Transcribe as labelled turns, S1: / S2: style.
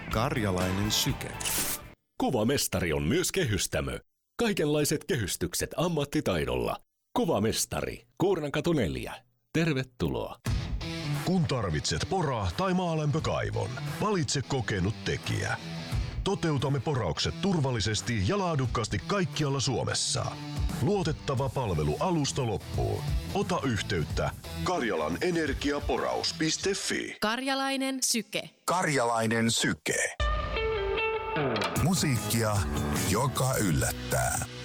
S1: Karjalainen syke.
S2: Kuvamestari on myös kehystämö. Kaikenlaiset kehystykset ammattitaidolla. Kuvamestari, Kuurnankatu 4. Tervetuloa.
S3: Kun tarvitset pora- tai maalämpökaivon, valitse kokenut tekijä. Toteutamme poraukset turvallisesti ja laadukkaasti kaikkialla Suomessa. Luotettava palvelu alusta loppuun. Ota yhteyttä karjalanenergiaporaus.fi.
S4: Karjalainen syke.
S5: Karjalainen syke. Musiikkia, joka yllättää.